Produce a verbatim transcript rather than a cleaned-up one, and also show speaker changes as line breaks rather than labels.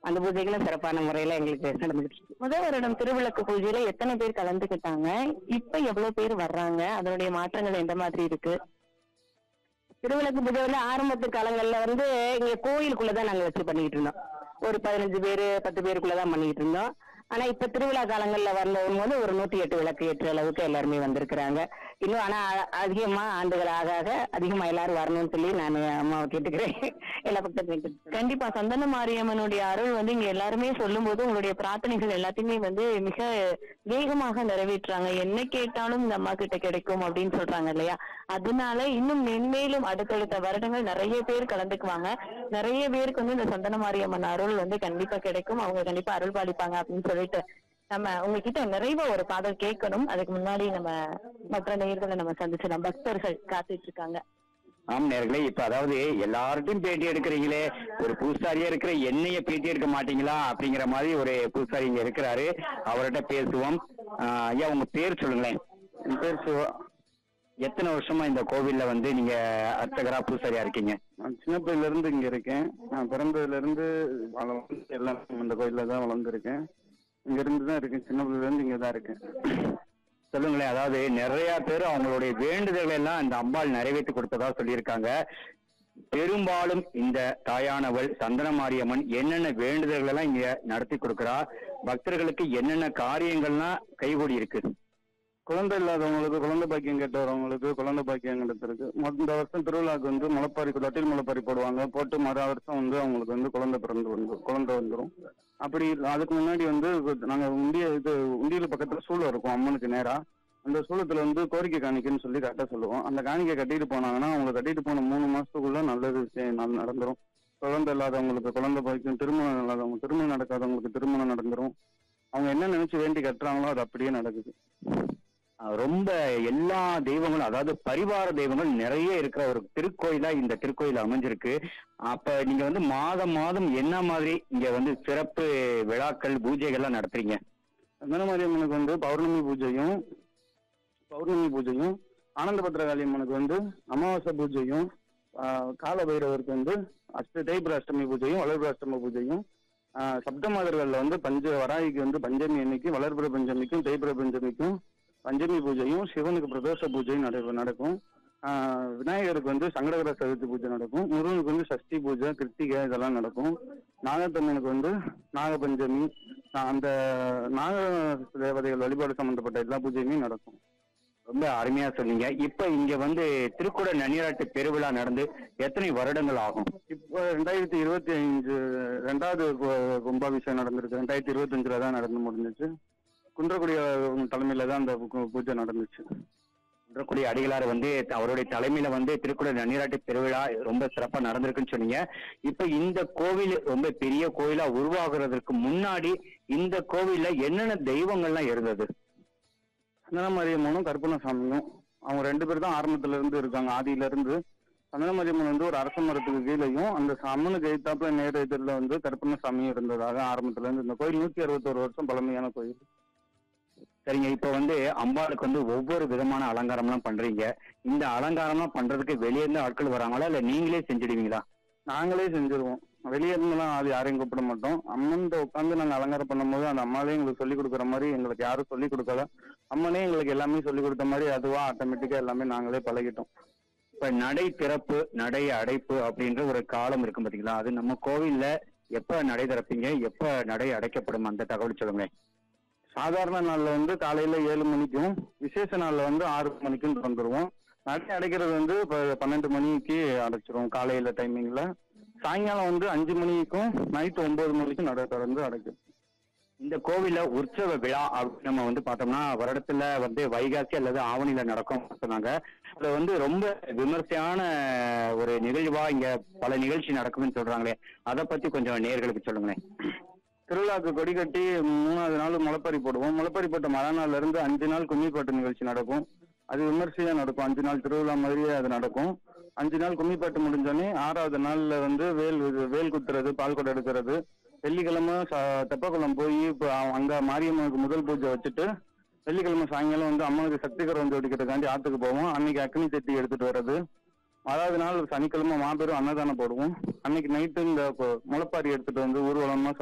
அந்த பூஜைகளும் சிறப்பான முறையில எங்களுக்கு நடந்துகிட்டு இருக்கு.
முதல் வருடம் திருவிளக்கு பூஜையில எத்தனை பேர் கலந்துக்கிட்டாங்க? இப்ப எவ்வளவு பேர் வர்றாங்க? அதனுடைய மாற்றங்கள் எந்த மாதிரி இருக்கு?
திருவிளக்கு பூஜை வந்து ஆரம்பத்து காலங்கள்ல வந்து இங்க கோயிலுக்குள்ளதான் நாங்க வச்சு பண்ணிக்கிட்டு இருந்தோம். ஒரு பதினஞ்சு பேரு பத்து பேருக்குள்ளதான் பண்ணிக்கிட்டு இருந்தோம். ஆனா இப்ப திருவிழா காலங்கள்ல வந்தவங்க வந்து ஒரு நூத்தி எட்டு விளக்கு ஏற்ற அளவுக்கு எல்லாருமே வந்திருக்கிறாங்க. இன்னும் ஆனா அ- அதிகமா ஆண்டுகள் ஆக ஆக அதிகமா எல்லாரும் வரணும்னு சொல்லி நான் அம்மாவை கேட்டுக்கிறேன். எல்லா பக்கத்தையும்
கண்டிப்பா சந்தன மாரியம்மனுடைய அருள் வந்து இங்க எல்லாருமே சொல்லும்போது உங்களுடைய பிரார்த்தனைகள் எல்லாத்தையுமே வந்து மிக வேகமாக நிறைவேற்றுறாங்க. என்ன கேட்டாலும் இந்த அம்மா கிட்ட கிடைக்கும் அப்படின்னு சொல்றாங்க இல்லையா? அதனால இன்னும் மென்மேலும் அடுத்தடுத்த வருடங்கள் நிறைய பேர் கலந்துக்குவாங்க. நிறைய பேருக்கு வந்து இந்த சந்தன மாரியம்மன் அருள் வந்து கண்டிப்பா கிடைக்கும். அவங்க கண்டிப்பா அருள் பாலிப்பாங்க அப்படின்னு சொல்லிட்டு நம்ம உங்ககிட்ட நிறைவா ஒரு பாடல் கேட்கணும். அதுக்கு முன்னாடி நம்ம மற்ற நேயர்களை நம்ம சந்திச்சிடலாம். பக்தர்கள் காத்துட்டு இருக்காங்க.
ஆம் நேர்களே, இப்ப அதாவது எல்லார்ட்டையும் பேட்டி எடுக்கிறீங்களே, ஒரு பூசாரியா இருக்கிற என்னைய பேட்டி எடுக்க மாட்டீங்களா அப்படிங்கிற மாதிரி ஒரு பூசாரி இங்க இருக்கிறாரு. அவர்கிட்ட பேசுவோம். ஆஹ் ஐயா, உங்க பேர் சொல்லுங்களேன்.
என் பேர் சிவா.
எத்தனை வருஷமா இந்த கோவில்ல வந்து நீங்க அர்ச்சகரா பூசாரியா இருக்கீங்க?
நான் சின்ன பிள்ளையில இருந்து இங்க இருக்கேன். நான் பிறந்ததுல இருந்து வளர்ந்து எல்லாம் இந்த கோயில்ல தான் வளர்ந்துருக்கேன். இங்க இருந்து தான் இருக்கேன். சின்ன பிள்ளைல இருந்து இங்க தான் இருக்கேன்.
சொல்லுங்களேன். அதாவது நிறைய பேர் அவங்களுடைய வேண்டுதல்களை எல்லாம் இந்த அம்பாள் நிறைவேற்றி கொடுத்ததா சொல்லியிருக்காங்க. பெரும்பாலும் இந்த தாயானவள் சந்தன மாரியம்மன் என்னென்ன வேண்டுதல்கள் எல்லாம் இங்க நடத்தி கொடுக்கிறா, பக்தர்களுக்கு என்னென்ன காரியங்கள்லாம் கைகூடி இருக்கு?
குழந்தை இல்லாதவங்களுக்கு குழந்தை பாக்கியம் கேட்டவங்களுக்கு குழந்தை பாக்கியம் கிடைச்சிருக்கு. இந்த வருஷம் திருவிழாக்கு வந்து முளைப்பாரி தொட்டில் முளைப்பாரி போடுவாங்க. போட்டு மறு வருஷம் வந்து அவங்களுக்கு வந்து குழந்தை பிறந்து வந்து குழந்தை வந்துடும். அப்படி அதுக்கு முன்னாடி வந்து நாங்க உண்டிய இது உண்டியல் பக்கத்துல சூளம் இருக்கும் அம்மனுக்கு நேரா. அந்த சூளத்துல வந்து கோரிக்கை காணிக்கைன்னு சொல்லி கட்ட சொல்லுவோம். அந்த காணிக்கை கட்டிட்டு போனாங்கன்னா அவங்க கட்டிட்டு போன மூணு மாசத்துக்குள்ள நல்லது விஷயம் நல்- நடந்துரும். குழந்தை இல்லாதவங்களுக்கு குழந்தை பாக்கியம், திருமணம் இல்லாதவங்க திருமணம் நடக்காதவங்களுக்கு திருமணம் நடந்துரும். அவங்க என்ன நினைச்சு வேண்டி கட்டுறாங்களோ அது அப்படியே நடக்குது.
அஹ் ரொம்ப எல்லா தெய்வங்களும், அதாவது பரிவார தெய்வங்கள் நிறைய இருக்கிற ஒரு திருக்கோயிலா இந்த திருக்கோயில் அமைஞ்சிருக்கு. அப்ப நீங்க வந்து மாதம் மாதம் என்ன மாதிரி இங்க வந்து சிறப்பு விழாக்கள் பூஜைகள்லாம் நடத்துறீங்க?
சந்தன மாரியம்மனுக்கு வந்து பௌர்ணமி பூஜையும் பௌர்ணமி பூஜையும் ஆனந்த பத்ரகாளி அம்மனுக்கு வந்து அமாவாசை பூஜையும் ஆஹ் கால பைரவருக்கு வந்து அஷ்ட தேய்பிர அஷ்டமி பூஜையும் வளர்பிர அஷ்டமி பூஜையும் ஆஹ் சப்த மாதர்கள்ல வந்து பஞ்ச வராகிக்கு வந்து பஞ்சமி அன்னைக்கு வளர்பிர பஞ்சமிக்கும் தேய்பிர பஞ்சமிக்கும் பஞ்சமி பூஜையும் சிவனுக்கு பிரதோஷ பூஜையும் நட நடக்கும். ஆஹ் விநாயகருக்கு வந்து சங்கடகர சதுர்த்தி பூஜை நடக்கும். முருகனுக்கு வந்து சஷ்டி பூஜை கிருத்திகை இதெல்லாம் நடக்கும். நாகத்தம்மனுக்கு வந்து நாகபஞ்சமி ஆஹ் அந்த நாக தேவதைகள் வழிபாடு சம்பந்தப்பட்ட எல்லா பூஜையுமே நடக்கும்.
ரொம்ப அருமையா சொன்னீங்க. இப்ப இங்க வந்து திருக்குட நன்னீராட்டு பெருவிழா நடந்து எத்தனை வருடங்கள் ஆகும்?
இப்போ ரெண்டாயிரத்தி இருபத்தி அஞ்சு ரெண்டாவது கு- கும்பாபிஷேகம் நடந்திருக்கு. ரெண்டாயிரத்தி இருபத்தி அஞ்சுல தான் நடந்து முடிஞ்சிச்சு. குன்றக்குடி தலைமையில தான் அந்த பூ- பூஜை நடந்துச்சு.
குன்றக்குடி அடிகளார் வந்து அவருடைய தலைமையில வந்து திருக்குட நன்னீராட்டு பெருவிழா ரொம்ப சிறப்பா நடந்திருக்குன்னு சொன்னீங்க. இப்ப இந்த கோவில் ரொம்ப பெரிய கோயிலா உருவாகுறதுக்கு முன்னாடி இந்த கோவில்ல என்னென்ன தெய்வங்கள்லாம் இருந்தது?
சந்தன மாரியம்மனும் கருப்பணசாமியும் அவங்க ரெண்டு பேர் தான் ஆரம்பத்துல இருந்து இருக்காங்க. ஆதியில இருந்து சந்தன மாரியம்மன் வந்து ஒரு அரச மரத்துக்கு கீழேயும் அந்த அம்மனுக்கு எதிர்த்தாப்புல நேர எதிரில் வந்து கருப்பணசாமியும் இருந்ததாக ஆரம்பத்துல இருந்து. இந்த கோயில் நூத்தி அறுபத்தோரு வருஷம் பழமையான கோயில்.
சரிங்க. இப்ப வந்து அம்பாளுக்கு வந்து ஒவ்வொரு விதமான அலங்காரம்லாம் பண்றீங்க. இந்த அலங்காரம்லாம் பண்றதுக்கு வெளியே இருந்து ஆட்கள் வராங்களா, இல்ல நீங்களே செஞ்சிடுவீங்களா?
நாங்களே செஞ்சிருவோம். வெளியே இருந்தெல்லாம் அது யாரையும் கூப்பிட மாட்டோம். அம்மன் உட்காந்து நாங்க அலங்காரம் பண்ணும்போது அந்த அம்மாவே எங்களுக்கு சொல்லி கொடுக்குற மாதிரி எங்களுக்கு யாரும் சொல்லி கொடுக்கல. அம்மனே எங்களுக்கு எல்லாமே சொல்லி கொடுத்த மாதிரி அதுவா ஆட்டோமேட்டிக்கா எல்லாமே நாங்களே பழகிட்டோம்.
இப்ப நடை திறப்பு நடை அடைப்பு அப்படின்ற ஒரு காலம் இருக்கும் பாத்தீங்களா, அது நம்ம கோவில்ல எப்ப நடை திறப்பீங்க, எப்ப நடை அடைக்கப்படும், அந்த தகவல் சொல்லுங்களேன்.
சாதாரண நாள்ல வந்து காலையில ஏழு மணிக்கும் விசேஷ நாள்ல வந்து ஆறு மணிக்கும் திறந்துருவோம். நடை அடைக்கிறது வந்து இப்போ பன்னெண்டு மணிக்கு அடைச்சிருவோம் காலையில டைமிங்ல. சாயங்காலம் வந்து அஞ்சு மணிக்கும் நைட்டு ஒன்பது மணிக்கும் நடை திறந்து அடைக்கும்.
இந்த கோவில்ல உற்சவ விழா அப்படின்னு நம்ம வந்து பார்த்தோம்னா வருடத்துல வந்து வைகாசி அல்லது ஆவணியில நடக்கும் சொன்னாங்க. அதுல வந்து ரொம்ப விமர்சையான ஒரு நிகழ்வா இங்க பல நிகழ்ச்சி நடக்கும்னு சொல்றாங்களே, அதை பத்தி கொஞ்சம் நேயர்களுக்கு சொல்லுங்களேன்.
திருவிழாக்கு கொடி கட்டி மூணாவது நாள் முளைப்பறி போடுவோம். முளைப்பறி போட்ட மறுநாள்ல இருந்து அஞ்சு நாள் கும்மிப்பாட்டு நிகழ்ச்சி நடக்கும். அது விமர்சையா நடக்கும். அஞ்சு நாள் திருவிழா மாதிரியே அது நடக்கும். அஞ்சு நாள் கும்மிப்பாட்டு முடிஞ்சோடனே ஆறாவது நாள்ல வந்து வேல் வேல் குத்துறது, பால் குடம் எடுக்கிறது. வெள்ளிக்கிழமை தெப்பக்குளம் போய் இப்போ அங்க மாரியம்மனுக்கு முதல் பூஜை வச்சுட்டு வெள்ளிக்கிழமை சாயங்காலம் வந்து அம்மனுக்கு சக்தி கரம் ஜோடிக்கிறதுக்காண்டி ஆத்துக்கு போவோம். அன்னைக்கு அக்னி சட்டி எடுத்துட்டு வர்றது. அதாவது நாள் சனிக்கிழமை மாபெரும் அன்னதானம் போடுவோம். அன்னைக்கு நைட்டு இந்த முளைப்பாரி எடுத்துட்டு வந்து ஊர்வலமா